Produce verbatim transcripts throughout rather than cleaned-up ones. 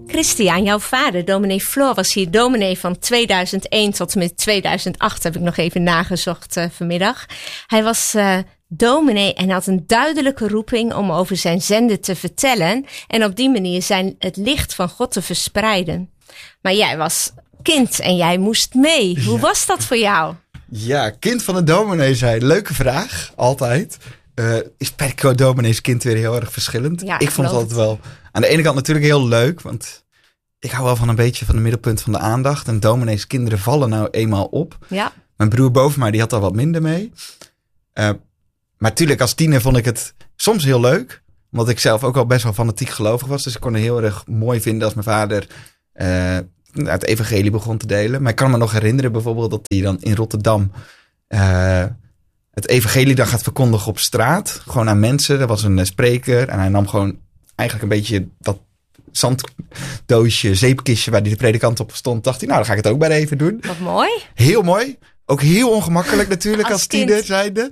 Christian, jouw vader, dominee Floor, was hier dominee van tweeduizend één tot en met tweeduizend acht. Heb ik nog even nagezocht uh, vanmiddag. Hij was uh, dominee en had een duidelijke roeping om over zijn zenden te vertellen. En op die manier zijn het licht van God te verspreiden. Maar jij was kind en jij moest mee. Hoe ja. was dat voor jou? Ja, kind van een dominee zijn. Leuke vraag, altijd. Uh, is per domineeskind weer heel erg verschillend. Ja, ik vond het altijd wel aan de ene kant natuurlijk heel leuk. Want ik hou wel van een beetje van de middelpunt van de aandacht. En domineeskinderen vallen nou eenmaal op. Ja. Mijn broer boven mij, die had daar wat minder mee. Uh, maar natuurlijk als tiener vond ik het soms heel leuk. Omdat ik zelf ook al best wel fanatiek gelovig was. Dus ik kon het heel erg mooi vinden als mijn vader uh, het evangelie begon te delen. Maar ik kan me nog herinneren bijvoorbeeld dat hij dan in Rotterdam Uh, het evangelie dan gaat verkondigen op straat. Gewoon aan mensen. Er was een uh, spreker. En hij nam gewoon eigenlijk een beetje dat zanddoosje, zeepkistje waar die de predikant op stond. Dacht hij, nou dan ga ik het ook maar even doen. Wat mooi. Heel mooi. Ook heel ongemakkelijk natuurlijk als, als tiener zijnde.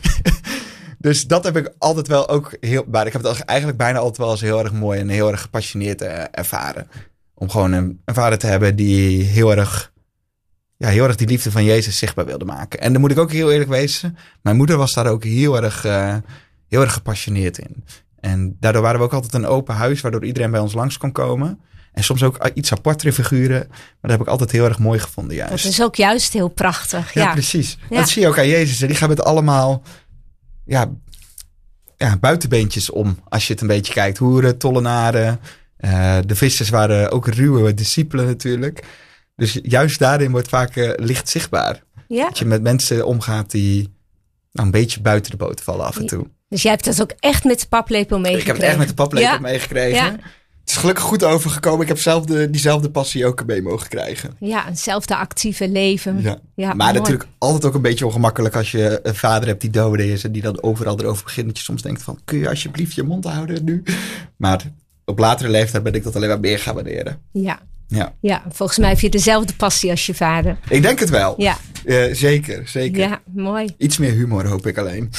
Dus dat heb ik altijd wel ook heel... Maar ik heb het eigenlijk bijna altijd wel als heel erg mooi en heel erg gepassioneerd uh, ervaren. Om gewoon een, een vader te hebben die heel erg... Ja, heel erg die liefde van Jezus zichtbaar wilde maken. En dan moet ik ook heel eerlijk wezen. Mijn moeder was daar ook heel erg, uh, heel erg gepassioneerd in. En daardoor waren we ook altijd een open huis, waardoor iedereen bij ons langs kon komen. En soms ook iets apartere figuren. Maar dat heb ik altijd heel erg mooi gevonden juist. Dat is ook juist heel prachtig. Ja, ja precies. Ja. Dat zie je ook aan Jezus. Die gaat met allemaal ja, ja, buitenbeentjes om. Als je het een beetje kijkt. Hoeren, tollenaren. Uh, de vissers waren ook ruwe discipelen natuurlijk. Dus juist daarin wordt vaak uh, licht zichtbaar. Ja. Dat je met mensen omgaat die nou, een beetje buiten de boot vallen af en toe. Dus jij hebt dat ook echt met de paplepel meegekregen? Ik heb het echt met de paplepel ja. meegekregen. Ja. Het is gelukkig goed overgekomen. Ik heb zelf de, diezelfde passie ook mee mogen krijgen. Ja, hetzelfde actieve leven. Ja. Ja, maar mooi. natuurlijk altijd ook een beetje ongemakkelijk als je een vader hebt die dominee is en die dan overal erover begint. Dat je soms denkt van, kun je alsjeblieft je mond houden nu? Maar op latere leeftijd ben ik dat alleen maar meer gaan waarderen. Ja. Ja. ja, volgens mij heb je dezelfde passie als je vader. Ik denk het wel. Ja. Uh, zeker, zeker. Ja, mooi. Iets meer humor hoop ik alleen.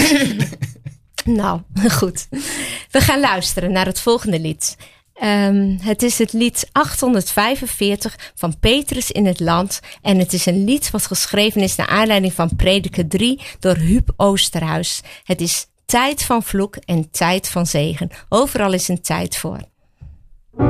Nou, goed. We gaan luisteren naar het volgende lied. Um, het is het lied achthonderdvijfenveertig van Petrus in het Land. En het is een lied wat geschreven is naar aanleiding van Prediker drie door Huub Oosterhuis. Het is tijd van vloek en tijd van zegen. Overal is een tijd voor.